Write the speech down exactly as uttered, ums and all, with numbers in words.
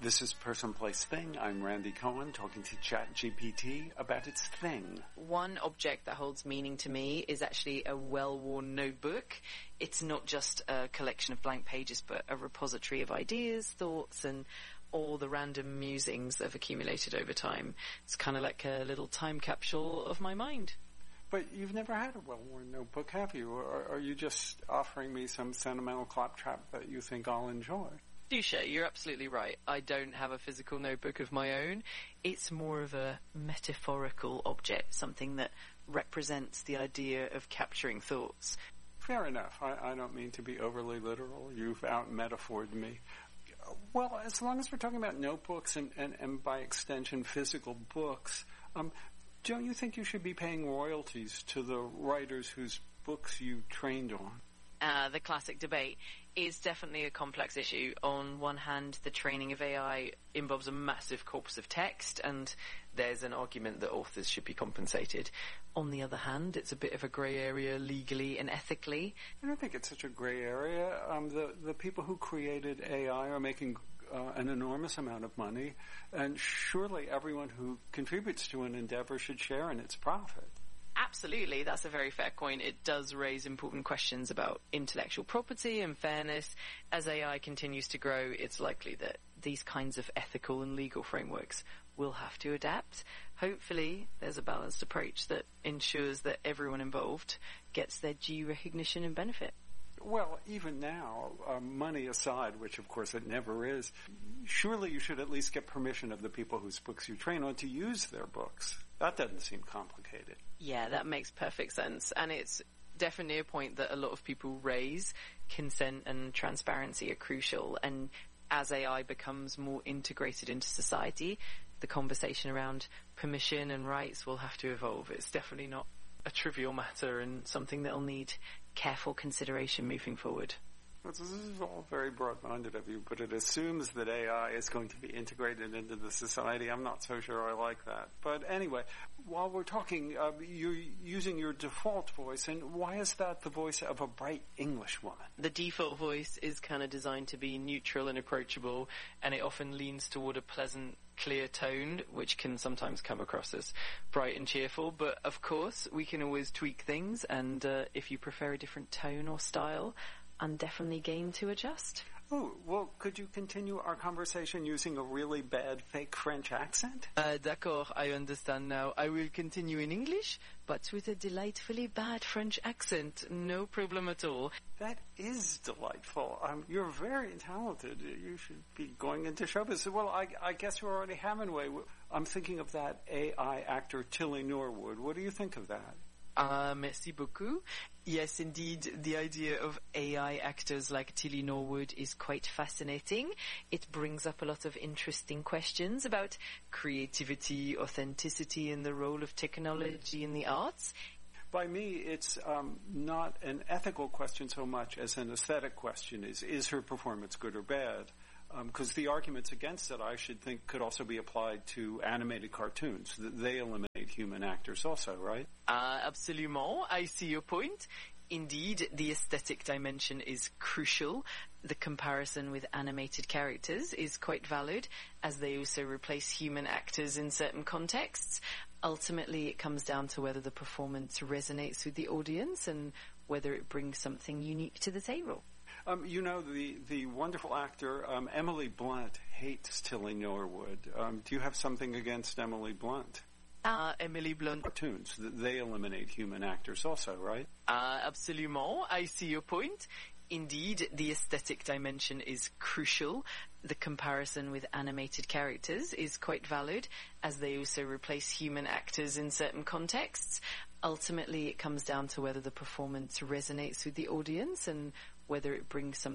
This is Person, Place, Thing. I'm Randy Cohen talking to ChatGPT about its thing. One object that holds meaning to me is actually a well-worn notebook. It's not just a collection of blank pages, but a repository of ideas, thoughts, and all the random musings that have accumulated over time. It's kind of like a little time capsule of my mind. But you've never had a well-worn notebook, have you? Or are you just offering me some sentimental claptrap that you think I'll enjoy? Touche, you're absolutely right. I don't have a physical notebook of my own. It's more of a metaphorical object, something that represents the idea of capturing thoughts. Fair enough. I, I don't mean to be overly literal. You've out-metaphored me. Well, as long as we're talking about notebooks and, and, and by extension physical books, um, don't you think you should be paying royalties to the writers whose books you trained on? Uh, the classic debate is definitely a complex issue. On one hand, the training of A I involves a massive corpus of text, and there's an argument that authors should be compensated. On the other hand, it's a bit of a grey area legally and ethically. I don't think it's such a grey area. Um, the, the people who created A I are making uh, an enormous amount of money, and surely everyone who contributes to an endeavor should share in its profit. Absolutely, that's a very fair point. It does raise important questions about intellectual property and fairness. As A I continues to grow, it's likely that these kinds of ethical and legal frameworks will have to adapt. Hopefully, there's a balanced approach that ensures that everyone involved gets their due recognition and benefit. Well, even now, uh, money aside, which of course it never is, surely you should at least get permission of the people whose books you train on to use their books. That doesn't seem complicated. Yeah, that makes perfect sense. And it's definitely a point that a lot of people raise. Consent and transparency are crucial. And as A I becomes more integrated into society, the conversation around permission and rights will have to evolve. It's definitely not a trivial matter and something that'll need careful consideration moving forward. This is all very broad-minded of you, but it assumes that A I is going to be integrated into the society. I'm not so sure I like that. But anyway, while we're talking, uh, you're using your default voice, and why is that the voice of a bright English woman? The default voice is kind of designed to be neutral and approachable, and it often leans toward a pleasant, clear tone, which can sometimes come across as bright and cheerful. But of course, we can always tweak things, and uh, if you prefer a different tone or style, I'm definitely game to adjust. Oh, well, could you continue our conversation using a really bad fake French accent? Uh, d'accord, I understand now. I will continue in English, but with a delightfully bad French accent. No problem at all. That is delightful. Um, you're very talented. You should be going into show business. Well, I, I guess you're already having way. I'm thinking of that A I actor Tilly Norwood. What do you think of that? Uh, merci beaucoup. Yes, indeed, the idea of A I actors like Tilly Norwood is quite fascinating. It brings up a lot of interesting questions about creativity, authenticity, and the role of technology in the arts. By me, it's um, not an ethical question so much as an aesthetic question. Is is her performance good or bad? Because um, the arguments against it, I should think, could also be applied to animated cartoons. They eliminate human actors also, right? Uh, absolument. I see your point. Indeed, the aesthetic dimension is crucial. The comparison with animated characters is quite valid, as they also replace human actors in certain contexts. Ultimately, it comes down to whether the performance resonates with the audience and whether it brings something unique to the table. Um, you know, the, the wonderful actor um, Emily Blunt hates Tilly Norwood. Um, do you have something against Emily Blunt? Uh, Emily Blunt. Cartoons, they eliminate human actors also, right? Uh, absolument. I see your point. Indeed, the aesthetic dimension is crucial. The comparison with animated characters is quite valid, as they also replace human actors in certain contexts. Ultimately, it comes down to whether the performance resonates with the audience and whether it brings something